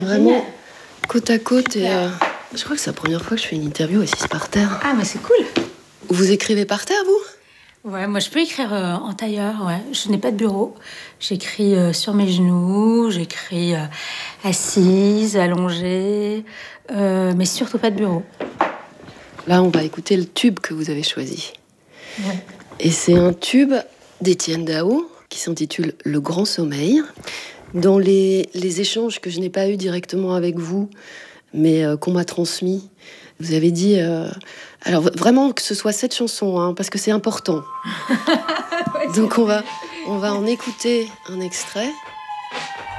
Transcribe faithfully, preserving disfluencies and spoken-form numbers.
Vraiment côte à côte et euh, je crois que c'est la première fois que je fais une interview assise par terre. Ah, mais c'est cool. Vous écrivez par terre, vous ? Ouais, moi je peux écrire euh, en tailleur, ouais. Je n'ai pas de bureau. J'écris euh, sur mes genoux, j'écris euh, assise, allongée, euh, mais surtout pas de bureau. Là, on va écouter le tube que vous avez choisi. Ouais. Et c'est un tube d'Étienne Dao qui s'intitule « Le Grand Sommeil ». Dans les, les échanges que je n'ai pas eus directement avec vous, mais euh, qu'on m'a transmis, vous avez dit... Euh, alors vraiment que ce soit cette chanson, hein, parce que c'est important. Ouais, Donc on va, on va en écouter un extrait.